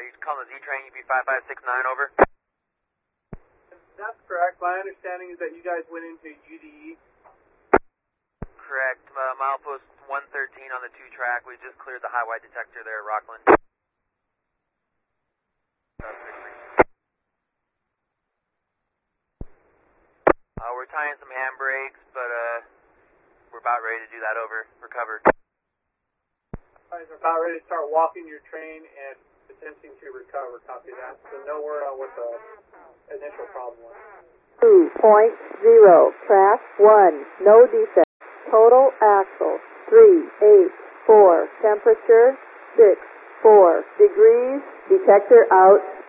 you calling the Z-Train UB5569, over? That's correct. My understanding is that you guys went into UDE. Correct. Milepost 113 on the 2-track. We just cleared the high-wide detector there at Rockland. We're tying some handbrakes, but we're about ready to do that, over. Recovered. You guys are about ready to start walking your train and attempting to recover. Copy that. So no word on what the initial problem was. 2.0, track 1, no defect. Total axle 384, temperature 64 degrees, detector out.